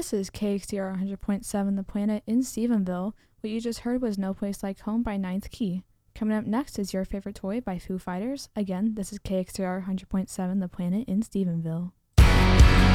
This is KXDR 100.7 The Planet in Stephenville. What you just heard was No Place Like Home by Ninth Key. Coming up next is Your Favorite Toy by Foo Fighters. Again, this is KXDR 100.7 The Planet in Stephenville.